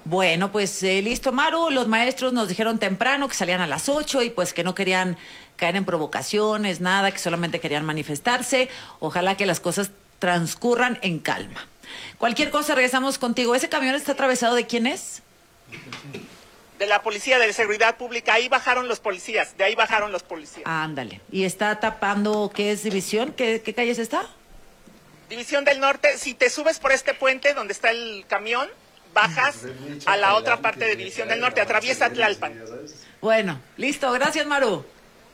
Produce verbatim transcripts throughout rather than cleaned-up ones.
Bueno, pues eh, listo, Maru. Los maestros nos dijeron temprano que salían a las ocho y pues que no querían caer en provocaciones, nada, que solamente querían manifestarse. Ojalá que las cosas transcurran en calma. Cualquier cosa, regresamos contigo. ¿Ese camión está atravesado de quién es? De la Policía de Seguridad Pública. Ahí bajaron los policías, de ahí bajaron los policías. Ándale. ¿Y está tapando qué es División? ¿Qué, qué calles está? División del Norte. Si te subes por este puente donde está el camión, bajas a la otra parte de División del Norte, atraviesa Tlalpan. Bueno, listo. Gracias, Maru.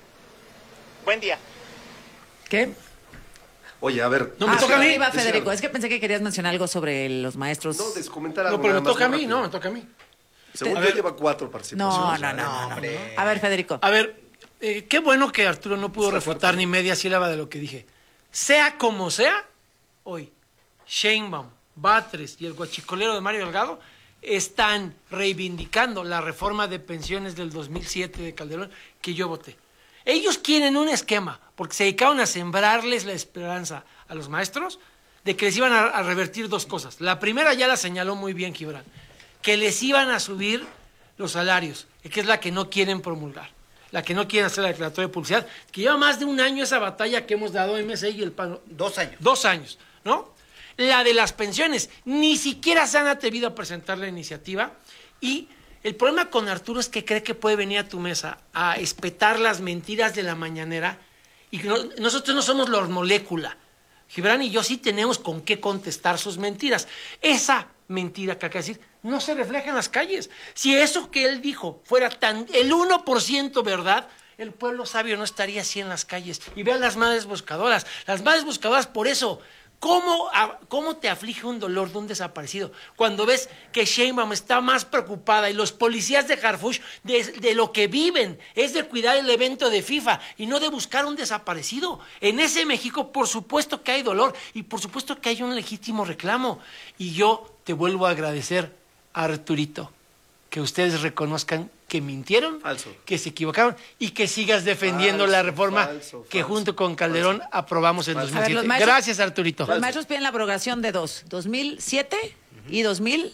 Buen día. ¿Qué? Oye, a ver. No me ah, toca a mí. Iba, Federico, es que pensé que querías mencionar algo sobre los maestros. No, descomentar algo. No, pero me toca a mí, no, me toca a mí. Según yo lleva cuatro participaciones. No, no, no, no, no. A ver, Federico. A ver, eh, qué bueno que Arturo no pudo refutar ni media sílaba de lo que dije. Sea como sea, hoy, Sheinbaum, Batres y el guachicolero de Mario Delgado están reivindicando la reforma de pensiones del dos mil siete de Calderón que yo voté. Ellos quieren un esquema, porque se dedicaron a sembrarles la esperanza a los maestros de que les iban a, a revertir dos cosas. La primera ya la señaló muy bien Gibran, que les iban a subir los salarios, que es la que no quieren promulgar, la que no quieren hacer la declaratoria de publicidad, que lleva más de un año esa batalla que hemos dado M C I y el PAN. Dos años. Dos años, ¿no? La de las pensiones, ni siquiera se han atrevido a presentar la iniciativa y el problema con Arturo es que cree que puede venir a tu mesa a espetar las mentiras de la mañanera y que no, nosotros no somos la molécula. Gibran y yo sí tenemos con qué contestar sus mentiras. Esa mentira que acaba de decir no se refleja en las calles. Si eso que él dijo fuera tan el uno por ciento verdad, el pueblo sabio no estaría así en las calles. Y vean las madres buscadoras. Las madres buscadoras, por eso, ¿cómo, ¿cómo te aflige un dolor de un desaparecido? Cuando ves que Sheinbaum está más preocupada y los policías de Harfuch de, de lo que viven es de cuidar el evento de FIFA y no de buscar un desaparecido. En ese México, por supuesto que hay dolor y por supuesto que hay un legítimo reclamo. Y yo te vuelvo a agradecer, Arturito, que ustedes reconozcan que mintieron, falso, que se equivocaron y que sigas defendiendo falso, la reforma falso, que falso, junto con Calderón falso. aprobamos en falso. dos mil siete. Ver, maestros, Gracias, Arturito. Los maestros piden la abrogación de dos, dos mil siete uh-huh. y dos mil,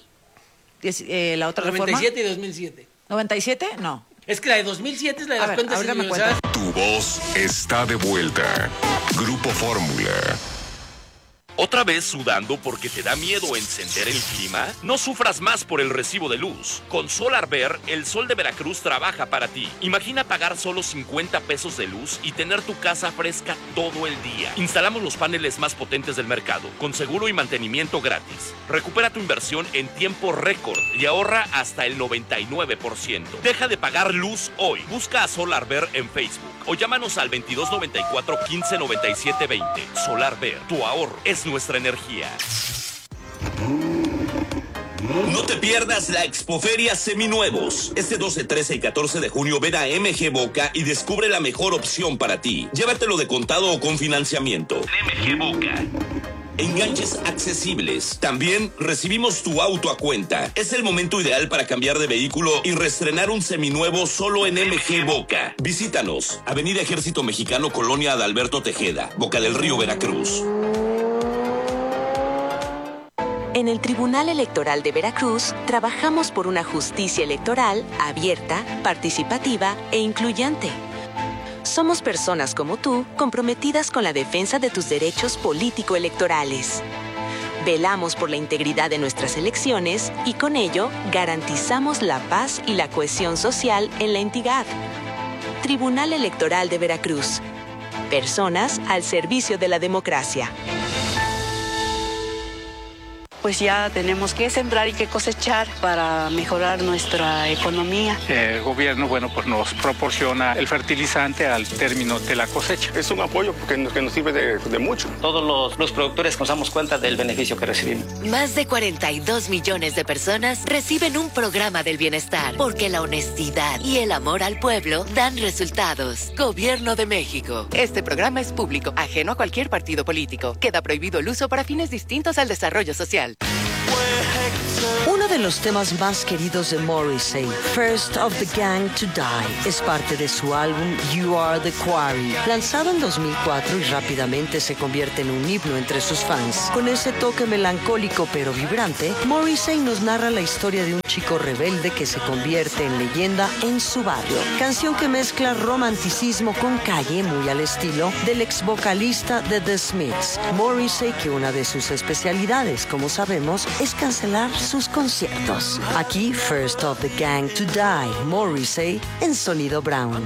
eh, la otra noventa y siete reforma. y dos mil siete. ¿noventa y siete? No. Es que la de dos mil siete es la de a las ver, cuentas individualizadas. Tu voz está de vuelta. Grupo Fórmula. ¿Otra vez sudando porque te da miedo encender el clima? No sufras más por el recibo de luz. Con SolarVer, el sol de Veracruz trabaja para ti. Imagina pagar solo cincuenta pesos de luz y tener tu casa fresca todo el día. Instalamos los paneles más potentes del mercado, con seguro y mantenimiento gratis. Recupera tu inversión en tiempo récord y ahorra hasta el noventa y nueve por ciento. Deja de pagar luz hoy. Busca a SolarVer en Facebook o llámanos al veintidós noventa y cuatro, quince noventa y siete veinte. SolarVer, tu ahorro es nuestra energía. No te pierdas la Expoferia Seminuevos. Este doce, trece y catorce de junio ven a M G Boca y descubre la mejor opción para ti. Llévatelo de contado o con financiamiento. M G Boca. Enganches accesibles. También recibimos tu auto a cuenta. Es el momento ideal para cambiar de vehículo y reestrenar un seminuevo solo en M G Boca. Visítanos. Avenida Ejército Mexicano, Colonia Adalberto Tejeda, Boca del Río, Veracruz. En el Tribunal Electoral de Veracruz, trabajamos por una justicia electoral abierta, participativa e incluyente. Somos personas como tú, comprometidas con la defensa de tus derechos político-electorales. Velamos por la integridad de nuestras elecciones y con ello garantizamos la paz y la cohesión social en la entidad. Tribunal Electoral de Veracruz. Personas al servicio de la democracia. Pues ya tenemos que sembrar y que cosechar para mejorar nuestra economía. El gobierno, bueno, pues nos proporciona el fertilizante al término de la cosecha. Es un apoyo porque nos, que nos sirve de, de mucho. Todos los, los productores nos damos cuenta del beneficio que recibimos. Más de cuarenta y dos millones de personas reciben un programa del bienestar porque la honestidad y el amor al pueblo dan resultados. Gobierno de México. Este programa es público, ajeno a cualquier partido político. Queda prohibido el uso para fines distintos al desarrollo social. Uno de los temas más queridos de Morrissey, First of the Gang to Die, es parte de su álbum You Are the Quarry, lanzado en dos mil cuatro y rápidamente se convierte en un himno entre sus fans. Con ese toque melancólico pero vibrante, Morrissey nos narra la historia de un chico rebelde que se convierte en leyenda en su barrio. Canción que mezcla romanticismo con calle, muy al estilo del ex vocalista de The Smiths, Morrissey, que una de sus especialidades, como sabemos, es cancelar sus conciertos. Aquí, First of the Gang to Die, Morrissey en Sonido Brown.